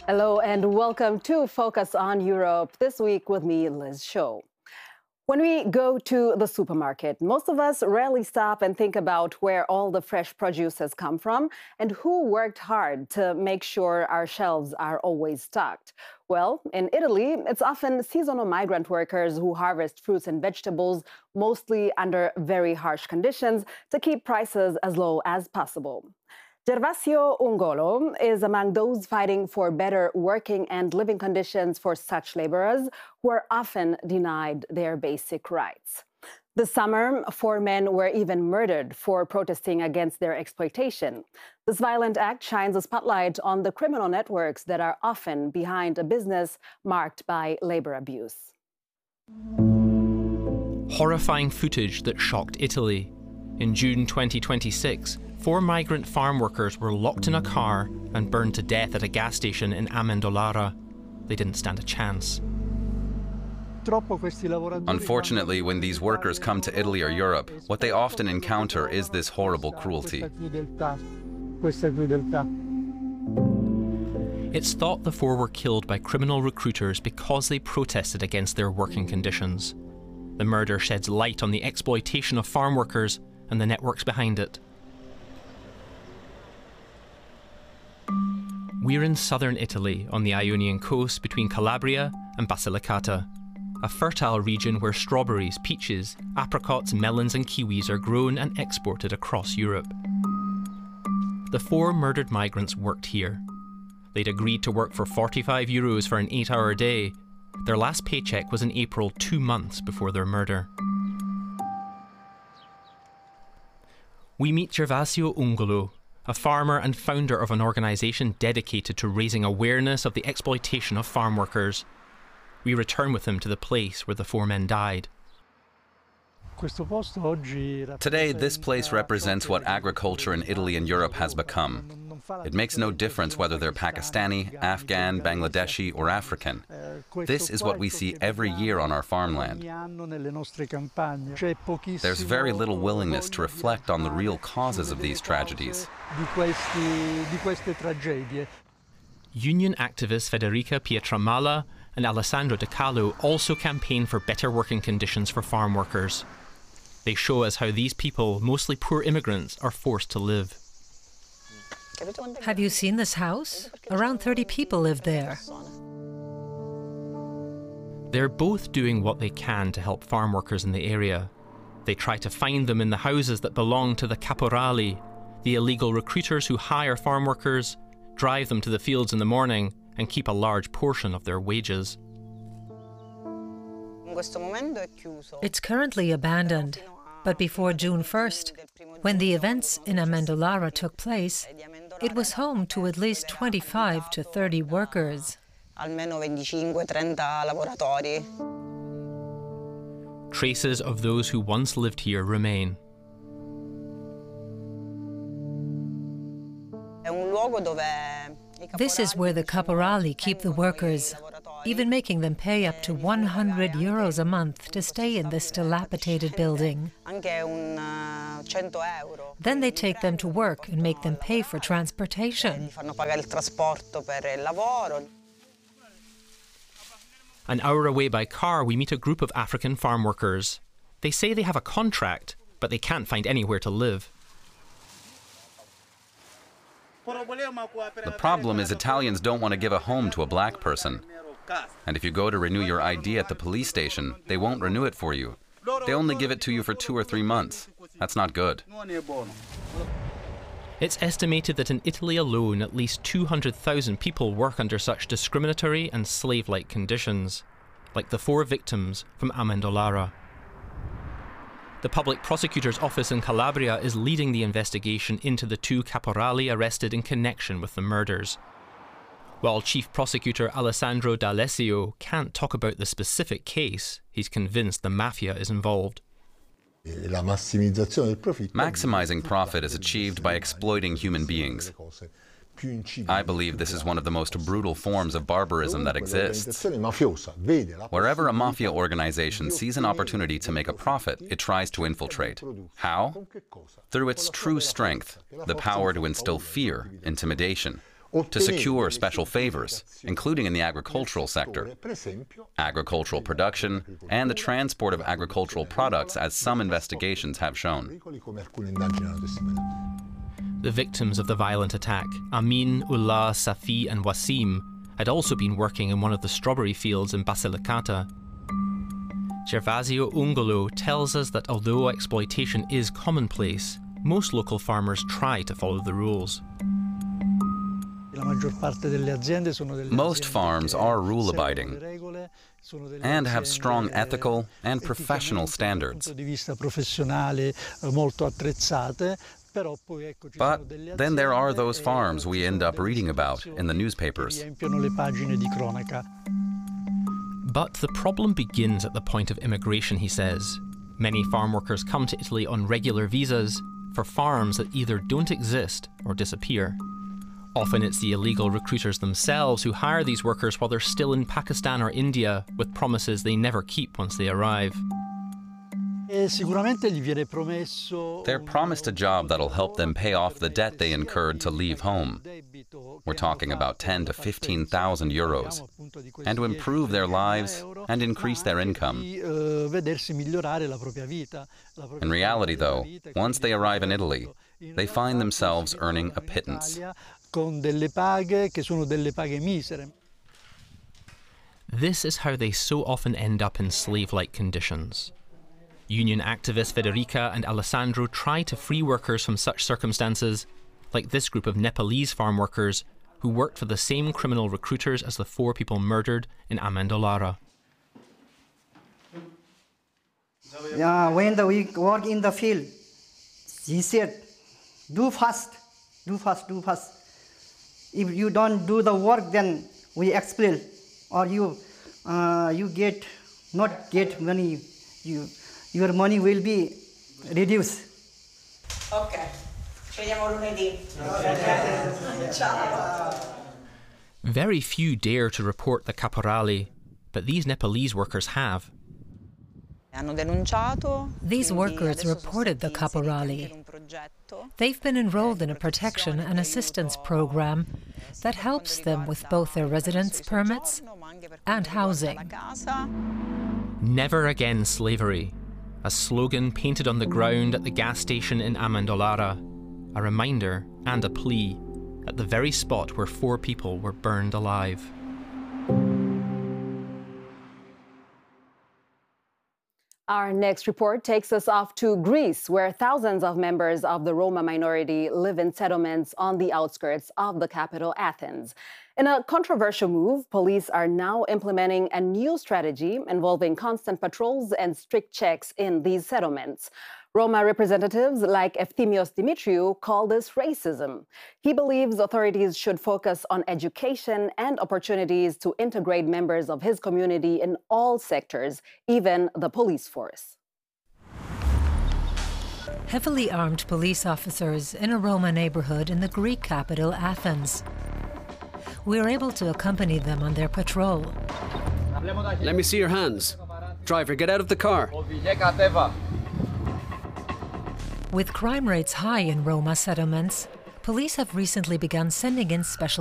Hello and welcome to Focus on Europe, this week with me, Liz Show. When we go to the supermarket, most of us rarely stop and think about where all the fresh produce has come from and who worked hard to make sure our shelves are always stocked. Well, in Italy, it's often seasonal migrant workers who harvest fruits and vegetables, mostly under very harsh conditions, to keep prices as low as possible. Gervasio Ungolo is among those fighting for better working and living conditions for such laborers who are often denied their basic rights. This summer, 4 men were even murdered for protesting against their exploitation. This violent act shines a spotlight on the criminal networks that are often behind a business marked by labor abuse. Horrifying footage that shocked Italy. In June 2026, 4 migrant farm workers were locked in a car and burned to death at a gas station in Amendolara. They didn't stand a chance. Unfortunately, when these workers come to Italy or Europe, what they often encounter is this horrible cruelty. It's thought the 4 were killed by criminal recruiters because they protested against their working conditions. The murder sheds light on the exploitation of farm workers and the networks behind it. We're in southern Italy on the Ionian coast between Calabria and Basilicata, a fertile region where strawberries, peaches, apricots, melons and kiwis are grown and exported across Europe. The 4 murdered migrants worked here. They'd agreed to work for €45 for an 8-hour day. Their last paycheck was in April, 2 months before their murder. We meet Gervasio Ungolo, a farmer and founder of an organisation dedicated to raising awareness of the exploitation of farm workers. We return with him to the place where the 4 men died. Today, this place represents what agriculture in Italy and Europe has become. It makes no difference whether they're Pakistani, Afghan, Bangladeshi, or African. This is what we see every year on our farmland. There's very little willingness to reflect on the real causes of these tragedies. Union activists Federica Pietramala and Alessandro De Carlo also campaign for better working conditions for farm workers. They show us how these people, mostly poor immigrants, are forced to live. Have you seen this house? Around 30 people live there. They're both doing what they can to help farm workers in the area. They try to find them in the houses that belong to the caporali, the illegal recruiters who hire farm workers, drive them to the fields in the morning, and keep a large portion of their wages. It's currently abandoned, but before June 1st, when the events in Amendolara took place, it was home to at least 25 to 30 workers. Traces of those who once lived here remain. This is where the caporali keep the workers, even making them pay up to €100 a month to stay in this dilapidated building. Then they take them to work and make them pay for transportation. An hour away by car, we meet a group of African farm workers. They say they have a contract, but they can't find anywhere to live. The problem is Italians don't want to give a home to a black person. And if you go to renew your ID at the police station, they won't renew it for you. They only give it to you for 2 or 3 months. That's not good. It's estimated that in Italy alone, at least 200,000 people work under such discriminatory and slave-like conditions, like the 4 victims from Amendolara. The public prosecutor's office in Calabria is leading the investigation into the 2 caporali arrested in connection with the murders. While Chief Prosecutor Alessandro D'Alessio can't talk about the specific case, he's convinced the mafia is involved. Maximizing profit is achieved by exploiting human beings. I believe this is one of the most brutal forms of barbarism that exists. Wherever a mafia organization sees an opportunity to make a profit, it tries to infiltrate. How? Through its true strength, the power to instill fear, intimidation. to secure special favors, including in the agricultural sector, agricultural production, and the transport of agricultural products, as some investigations have shown. The victims of the violent attack, Amin, Ullah, Safi and Wasim, had also been working in one of the strawberry fields in Basilicata. Gervasio Ungolo tells us that although exploitation is commonplace, most local farmers try to follow the rules. Most farms are rute-abiding and have strong ethical and professional standards. But then there are those farms we end up reading about in the newspapers. But the problem begins at the point of immigration, he says. Many farm workers come to Italy on regular visas for farms that either don't exist or disappear. Often it's the illegal recruiters themselves who hire these workers while they're still in Pakistan or India, with promises they never keep once they arrive. They're promised a job that'll help them pay off the debt they incurred to leave home. We're talking about 10,000 to 15,000 euros, and to improve their lives and increase their income. In reality, though, once they arrive in Italy, they find themselves earning a pittance. This is how they so often end up in slave-like conditions. Union activists Federica and Alessandro try to free workers from such circumstances, like this group of Nepalese farm workers who worked for the same criminal recruiters as the 4 people murdered in Amendolara. When we work in the field, he said, do fast, do fast, do fast. If you don't do the work, then we expel, or you not get money. Your money will be reduced. Okay. Very few dare to report the caporali, but these Nepalese workers have. These workers reported the caporali. They've been enrolled in a protection and assistance program that helps them with both their residence permits and housing. Never again slavery, a slogan painted on the ground at the gas station in Amendolara, a reminder and a plea at the very spot where 4 people were burned alive. Our next report takes us off to Greece, where thousands of members of the Roma minority live in settlements on the outskirts of the capital, Athens. In a controversial move, police are now implementing a new strategy involving constant patrols and strict checks in these settlements. Roma representatives like Efthymios Dimitriou call this racism. He believes authorities should focus on education and opportunities to integrate members of his community in all sectors, even the police force. Heavily armed police officers in a Roma neighborhood in the Greek capital, Athens. We are able to accompany them on their patrol. Let me see your hands. Driver, get out of the car. With crime rates high in Roma settlements, police have recently begun sending in special